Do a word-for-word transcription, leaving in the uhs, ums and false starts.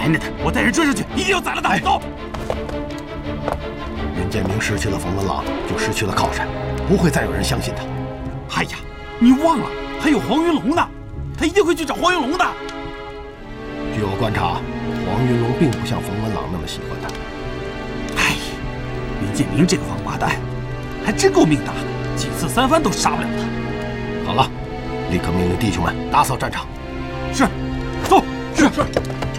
跟着他，我带人追上去，一定要宰了他！走。 云建明失去了冯文朗，就失去了靠山，不会再有人相信他。 哎呀，你忘了还有黄云龙呢，他一定会去找黄云龙的。 据我观察，黄云龙并不像冯文朗那么喜欢他。 哎，云建明这个王八蛋，还真够命大的，几次三番都杀不了他。 好了，立刻命令弟兄们打扫战场。 是，走。是是。